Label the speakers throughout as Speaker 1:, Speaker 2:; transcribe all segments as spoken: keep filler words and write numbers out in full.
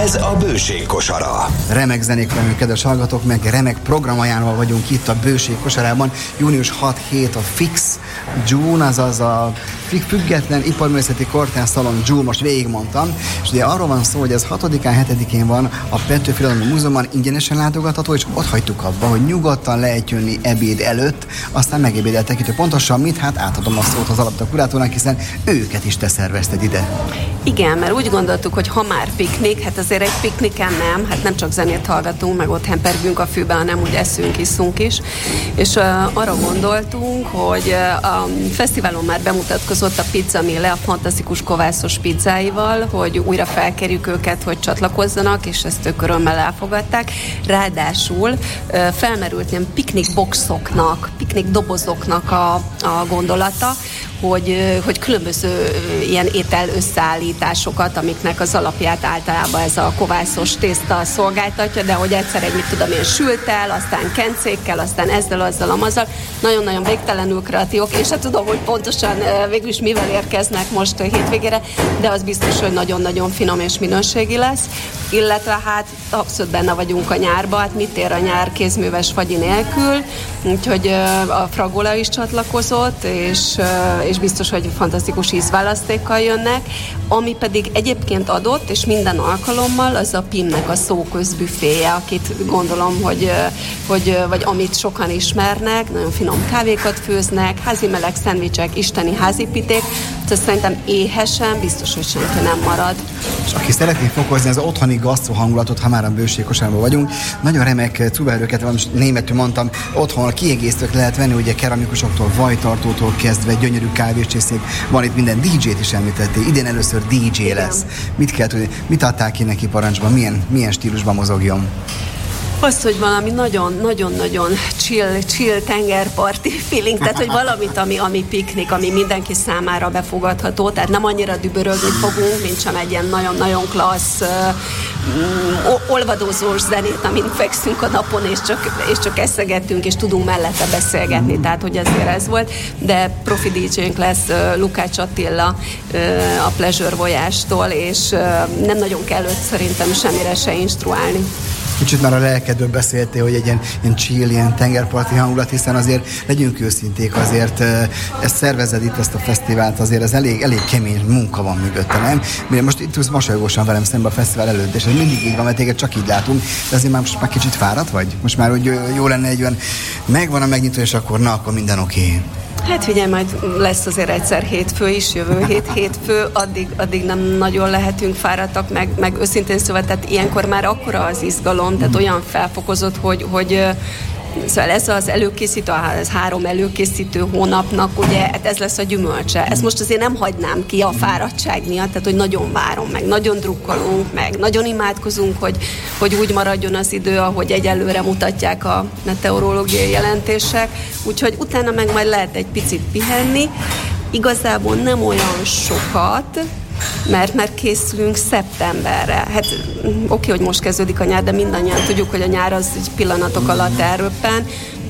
Speaker 1: Ez a Bőség kosara.
Speaker 2: Remek zenék velünk, kedves hallgatók, meg remek programajánlóval vagyunk itt a Bőség kosarában. június hat-hét a Fix June, azaz a Független Iparművészeti Kortárs Szalon June, most végigmondtam. És ugye arról van szó, hogy ez hatodikán, hetedikén van a Petőfi Irodalmi Múzeumban, ingyenesen látogatható, és ott hagytuk abba, hogy nyugodtan lehet jönni ebéd előtt, aztán megebédeltek itt. Pontosan mit? Hát átadom a szót az alapító kurátornak, hiszen őket is te szervezted ide.
Speaker 3: Igen, mert úgy gondoltuk, hogy ha már piknik, hát azért egy pikniken nem, hát nem csak zenét hallgatunk, meg ott hempergünk a fűbe, hanem úgy eszünk, iszunk is. És uh, arra gondoltunk, hogy uh, a fesztiválon már bemutatkozott a Pizza Mille, a fantasztikus kovászos pizzáival, hogy újra felkérjük őket, hogy csatlakozzanak, és ezt ők örömmel elfogadták. Ráadásul uh, felmerült ilyen piknik boxoknak, piknik dobozoknak a, a gondolata, hogy, hogy különböző ilyen étel összeállításokat, amiknek az alapját általában ez a kovászos tészta szolgáltatja, de hogy egyszer egy, mit tudom én, sültel, aztán kencékkel, aztán ezzel, azzal, amazzal. Nagyon-nagyon végtelenül kreatívok, és hát tudom, hogy pontosan végül is mivel érkeznek most hétvégére, de az biztos, hogy nagyon-nagyon finom és minőségi lesz. Illetve hát abszolút benne vagyunk a nyárba, hát mit ér a nyár kézműves fagyi nélkül, úgyhogy a Fragola is csatlakozott, és, és biztos, hogy fantasztikus ízválasztékkal jönnek, ami pedig egyébként adott, és minden alkalommal az a Pimnek a szóközbüféje, akit gondolom, hogy, hogy, vagy amit sokan ismernek, nagyon finom kávékat főznek, házi meleg szendvicsek, isteni házipíték, tehát szerintem éhesen biztos, hogy senki nem marad.
Speaker 2: És aki szeretné fokozni az otthoni gasztro hangulatot, ha már a Bőség kosárban vagyunk, nagyon remek cuberőket, most németül mondtam, otthon kiegészítők lehet venni, ugye keramikusoktól, vajtartótól kezdve, gyönyörű kávéscsészék, van itt minden, dé dzsét is említettél, idén először dé dzsé lesz. Mit kell tudni, mit adták ki neki parancsban, milyen, milyen stílusban mozogjon?
Speaker 3: Az, hogy valami nagyon-nagyon-nagyon chill, chill tengerparti feeling, tehát hogy valamit, ami, ami piknik, ami mindenki számára befogadható, tehát nem annyira dübörögni fogunk, mint sem egy ilyen nagyon-nagyon klassz, uh, olvadózós zenét, amin fekszünk a napon, és csak, és csak eszegettünk, és tudunk mellette beszélgetni, tehát hogy ezért ez volt, de profi dé dzsénk lesz uh, Lukács Attila uh, a Pleasure Voyage-tól, és uh, nem nagyon kell őt szerintem semmire se instruálni.
Speaker 2: Kicsit már a lelkedből beszéltél, hogy egy ilyen, ilyen chill, ilyen tengerparti hangulat, hiszen azért legyünk őszinték, azért ezt szervezed itt, ezt a fesztivált, azért ez elég, elég kemény munka van mögötte, nem? Mire most itt tudsz mosolygósan velem szembe a fesztivál előtt, és ez mindig így van, mert téged csak így látunk, de azért már most már kicsit fáradt vagy? Most már úgy jó lenne egy olyan, megvan a megnyitó, és akkor na, akkor minden oké. Okay.
Speaker 3: Hát figyelj, majd lesz azért egyszer hétfő is, jövő hét hétfő, addig, addig nem nagyon lehetünk fáradtak, meg, meg őszintén szóval, tehát ilyenkor már akkora az izgalom, tehát olyan felfokozott, hogy, hogy szóval ez az előkészítő, ez három előkészítő hónapnak, ugye, hát ez lesz a gyümölcse. Ezt most azért nem hagynám ki a fáradtság miatt, tehát hogy nagyon várom, meg nagyon drukkolunk, meg nagyon imádkozunk, hogy, hogy úgy maradjon az idő, ahogy egyelőre mutatják a meteorológiai jelentések, úgyhogy utána meg majd lehet egy picit pihenni. Igazából nem olyan sokat, mert már készülünk szeptemberre. Hát oké, hogy most kezdődik a nyár, de mindannyian tudjuk, hogy a nyár az egy pillanatok alatt elröppen,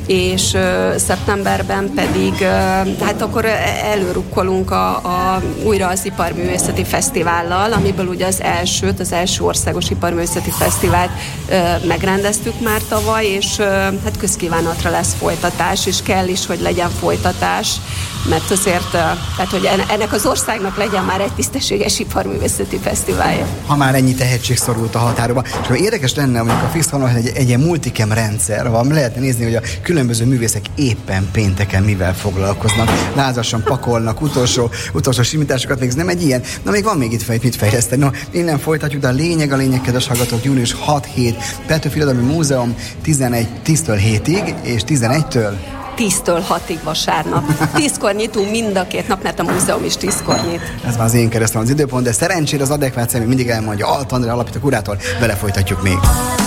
Speaker 3: és uh, szeptemberben pedig uh, hát akkor előrukkolunk a, a, újra az Iparművészeti Fesztivállal, amiből ugye az elsőt, az első országos Iparművészeti Fesztivált uh, megrendeztük már tavaly, és uh, hát közkívánatra lesz folytatás, és kell is, hogy legyen folytatás, mert azért, uh, tehát hogy ennek az országnak legyen már egy tisztességes Iparművészeti Fesztiválja.
Speaker 2: Ha már ennyi tehetség szorult a határóba, és akkor érdekes lenne, mondjuk a Fixhalon egy, egy ilyen multicam rendszer van, lehetne nézni, hogy a különböző művészek éppen pénteken mivel foglalkoznak, lázasan pakolnak, utolsó, utolsó simításokat végz, nem egy ilyen, na még van még itt fej, mit fejleszteni. No, innen folytatjuk, de a lényeg, a lényeg, kedves hallgatók, június hat-hét, Petőfi Irodalmi Múzeum tizenegy, tíztől hétig, és tizenegytől
Speaker 3: tíztől hatig vasárnap. Tízkor nyitunk mind a két nap, mert a múzeum is tízkor nyit.
Speaker 2: Ez már az én keresztem az időpont, de szerencsére az adekvát személy mindig elmondja, Alt Andrea alapító kurátor, vele folytatjuk még.